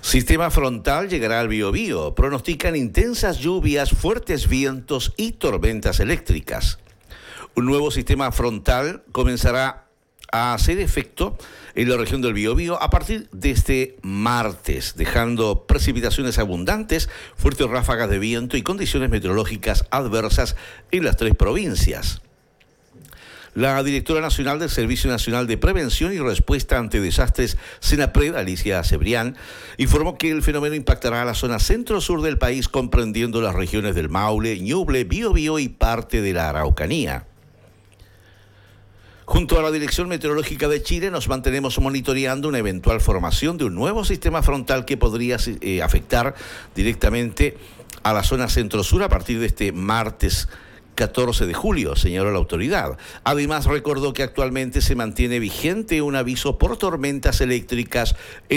Sistema frontal llegará al Biobío. Pronostican intensas lluvias, fuertes vientos y tormentas eléctricas. Un nuevo sistema frontal comenzará a hacer efecto en la región del Biobío a partir de este martes, dejando precipitaciones abundantes, fuertes ráfagas de viento y condiciones meteorológicas adversas en las 3 provincias. La directora nacional del Servicio Nacional de Prevención y Respuesta ante Desastres, SENAPRED, Alicia Cebrián, informó que el fenómeno impactará a la zona centro-sur del país, comprendiendo las regiones del Maule, Ñuble, Biobío y parte de la Araucanía. Junto a la Dirección Meteorológica de Chile nos mantenemos monitoreando una eventual formación de un nuevo sistema frontal que podría afectar directamente a la zona centro-sur a partir de este martes 14 de julio, señaló la autoridad. Además, recordó que actualmente se mantiene vigente un aviso por tormentas eléctricas en